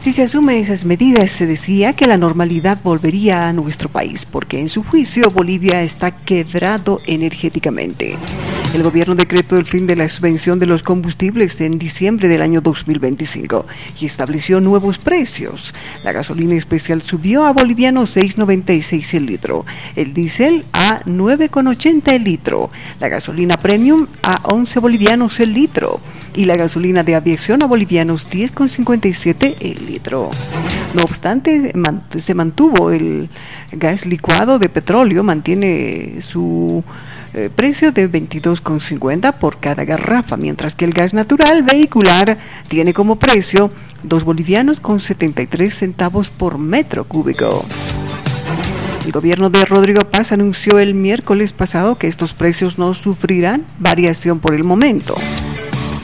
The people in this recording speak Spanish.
Si se asumen esas medidas, se decía que la normalidad volvería a nuestro país, porque en su juicio Bolivia está quebrado energéticamente. El gobierno decretó el fin de la subvención de los combustibles en diciembre del año 2025 y estableció nuevos precios. La gasolina especial subió a bolivianos 6.96 el litro, el diésel a 9.80 el litro, la gasolina premium a 11 bolivianos el litro y la gasolina de aviación a bolivianos 10.57 el litro. No obstante, se mantuvo el gas licuado de petróleo, mantiene su precio de 22.50 por cada garrafa, mientras que el gas natural vehicular tiene como precio 2 bolivianos con 73 centavos por metro cúbico. El gobierno de Rodrigo Paz anunció el miércoles pasado que estos precios no sufrirán variación por el momento.